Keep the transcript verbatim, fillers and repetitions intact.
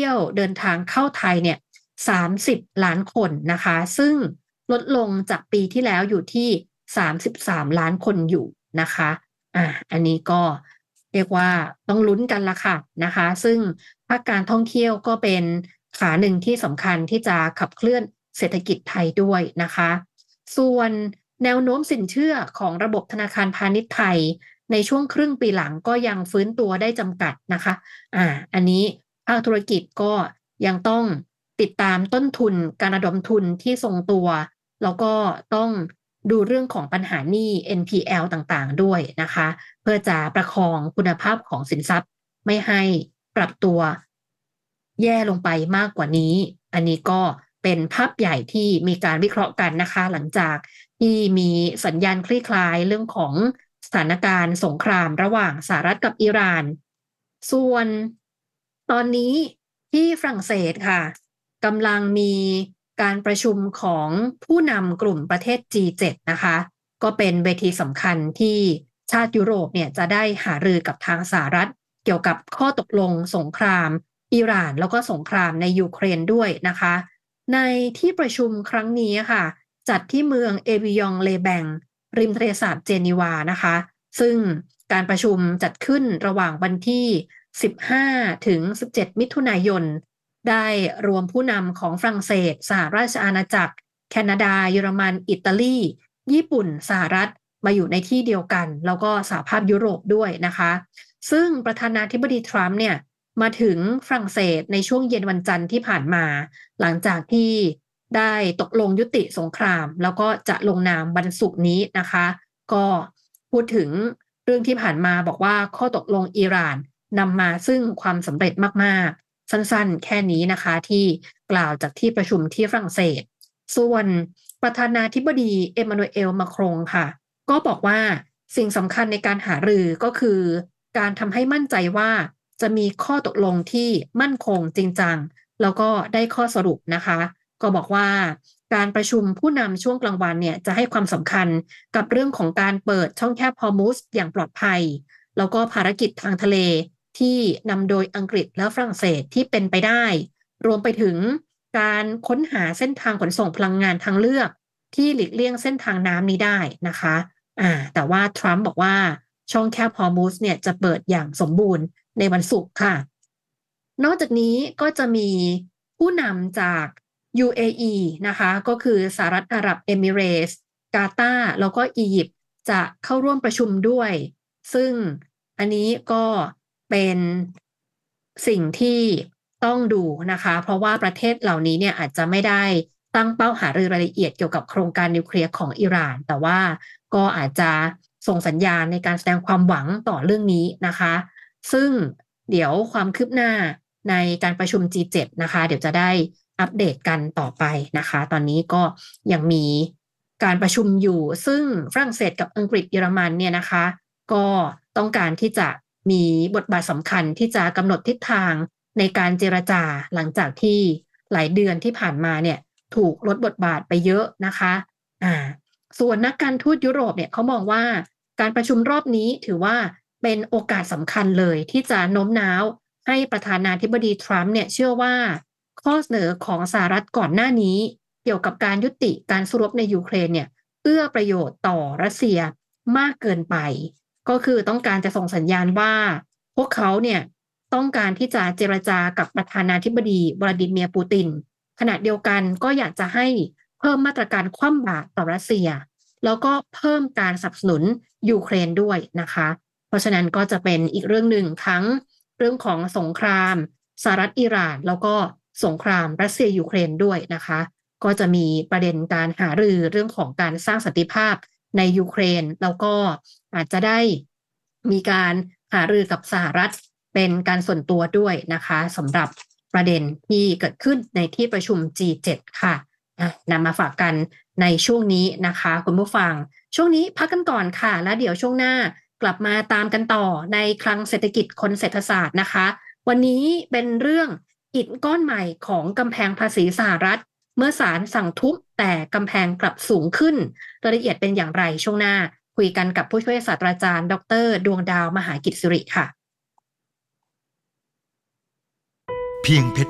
ที่ยวเดินทางเข้าไทยเนี่ยสามสิบล้านคนนะคะซึ่งลดลงจากปีที่แล้วอยู่ที่สามสิบสามล้านคนอยู่นะคะอ่ะอันนี้ก็เรียกว่าต้องลุ้นกันละค่ะนะคะซึ่งภาคการท่องเที่ยวก็เป็นขาหนึ่งที่สำคัญที่จะขับเคลื่อนเศรษฐกิจไทยด้วยนะคะส่วนแนวโน้มสินเชื่อของระบบธนาคารพาณิชย์ไทยในช่วงครึ่งปีหลังก็ยังฟื้นตัวได้จำกัดนะคะอ่าอันนี้ภาคธุรกิจก็ยังต้องติดตามต้นทุนการระดมทุนที่ทรงตัวแล้วก็ต้องดูเรื่องของปัญหาหนี้ เอ็น พี แอล ต่างๆด้วยนะคะเพื่อจะประคองคุณภาพของสินทรัพย์ไม่ให้ปรับตัวแย่ลงไปมากกว่านี้อันนี้ก็เป็นภาพใหญ่ที่มีการวิเคราะห์กันนะคะหลังจากที่มีสัญญาณคลี่คลายเรื่องของสถานการณ์สงครามระหว่างสหรัฐกับอิหร่านส่วนตอนนี้ที่ฝรั่งเศสค่ะกำลังมีการประชุมของผู้นำกลุ่มประเทศ จี เจ็ด นะคะก็เป็นเวทีสำคัญที่ชาติยุโรปเนี่ยจะได้หารือกับทางสหรัฐเกี่ยวกับข้อตกลงสงครามอิหร่านแล้วก็สงครามในยูเครนด้วยนะคะในที่ประชุมครั้งนี้ค่ะจัดที่เมืองเอวิยองเลแบงริมทะเลสาบเจนีวานะคะซึ่งการประชุมจัดขึ้นระหว่างวันที่สิบห้าถึงสิบเจ็ดมิถุนายนได้รวมผู้นำของฝรั่งเศสสหราชอาณาจักรแคนาดาเยอรมันอิตาลีญี่ปุ่นสหรัฐมาอยู่ในที่เดียวกันแล้วก็สหภาพยุโรปด้วยนะคะซึ่งประธานาธิบดีทรัมป์เนี่ยมาถึงฝรั่งเศสในช่วงเย็นวันจันทร์ที่ผ่านมาหลังจากที่ได้ตกลงยุติสงครามแล้วก็จะลงนามวันศุกร์นี้นะคะก็พูดถึงเรื่องที่ผ่านมาบอกว่าข้อตกลงอิหร่านนำมาซึ่งความสำเร็จมากๆสั้นๆแค่นี้นะคะที่กล่าวจากที่ประชุมที่ฝรั่งเศสส่วนประธานาธิบดีเอมมานูเอลมาครงค่ะก็บอกว่าสิ่งสำคัญในการหารือก็คือการทำให้มั่นใจว่าจะมีข้อตกลงที่มั่นคงจริงจังแล้วก็ได้ข้อสรุปนะคะก็บอกว่าการประชุมผู้นำช่วงกลางวันเนี่ยจะให้ความสำคัญกับเรื่องของการเปิดช่องแคบฮอร์มุสอย่างปลอดภัยแล้วก็ภารกิจทางทะเลที่นำโดยอังกฤษและฝรั่งเศสที่เป็นไปได้รวมไปถึงการค้นหาเส้นทางขนส่งพลังงานทางเลือกที่หลีกเลี่ยงเส้นทางน้ำนี้ได้นะคะอ่าแต่ว่าทรัมป์บอกว่าช่องแคบฮอร์มุสเนี่ยจะเปิดอย่างสมบูรณ์ในวันศุกร์ค่ะนอกจากนี้ก็จะมีผู้นำจาก ยู เอ อี นะคะก็คือสหรัฐอาหรับเอมิเรตส์กาตาร์แล้วก็อียิปต์จะเข้าร่วมประชุมด้วยซึ่งอันนี้ก็เป็นสิ่งที่ต้องดูนะคะเพราะว่าประเทศเหล่านี้เนี่ยอาจจะไม่ได้ตั้งเป้าหารือรายละเอียดเกี่ยวกับโครงการนิวเคลียร์ของอิหร่านแต่ว่าก็อาจจะส่งสัญญาณในการแสดงความหวังต่อเรื่องนี้นะคะซึ่งเดี๋ยวความคืบหน้าในการประชุม จี เจ็ด นะคะเดี๋ยวจะได้อัปเดตกันต่อไปนะคะตอนนี้ก็ยังมีการประชุมอยู่ซึ่งฝรั่งเศสกับอังกฤษเยอรมันเนี่ยนะคะก็ต้องการที่จะมีบทบาทสำคัญที่จะกำหนดทิศทางในการเจรจาหลังจากที่หลายเดือนที่ผ่านมาเนี่ยถูกลดบทบาทไปเยอะนะคะอ่าส่วนนักการทูตยุโรปเนี่ยเขามองว่าการประชุมรอบนี้ถือว่าเป็นโอกาสสำคัญเลยที่จะโน้มน้าวให้ประธานาธิบดีทรัมป์เนี่ยเชื่อว่าข้อเสนอของสหรัฐก่อนหน้านี้เกี่ยวกับการยุติการสู้รบในยูเครนเนี่ยเอื้อประโยชน์ต่อรัสเซียมากเกินไปก็คือต้องการจะส่งสัญญาณว่าพวกเขาเนี่ยต้องการที่จะเจรจากับประธานาธิบดีวลาดิเมียร์ปูตินขณะเดียวกันก็อยากจะให้เพิ่มมาตรการคว่ำบาตรต่อรัสเซียแล้วก็เพิ่มการสนับสนุนยูเครนด้วยนะคะเพราะฉะนั้นก็จะเป็นอีกเรื่องหนึ่งทั้งเรื่องของสงครามสหรัฐอิหร่านแล้วก็สงครามรัสเซียยูเครนด้วยนะคะก็จะมีประเด็นการหารือเรื่องของการสร้างสันติภาพในยูเครนแล้วก็อาจจะได้มีการหารือกับสหรัฐเป็นการส่วนตัวด้วยนะคะสำหรับประเด็นที่เกิดขึ้นในที่ประชุม จี เจ็ด ค่ะนำมาฝากกันในช่วงนี้นะคะคุณผู้ฟังช่วงนี้พักกันก่อนค่ะแล้วเดี๋ยวช่วงหน้ากลับมาตามกันต่อในคลังเศรษฐกิจคนเศรษฐศาสตร์นะคะวันนี้เป็นเรื่องอิฐก้อนใหม่ของกำแพงภาษีสหรัฐเมื่อศาลสั่งทุบแต่กำแพงกลับสูงขึ้นรายละเอียดเป็นอย่างไรช่วงหน้าคุยกันกับผู้ช่วยศาสตราจารย์ดรดวงดาวมหากิจสิริค่ะเพียงเพชร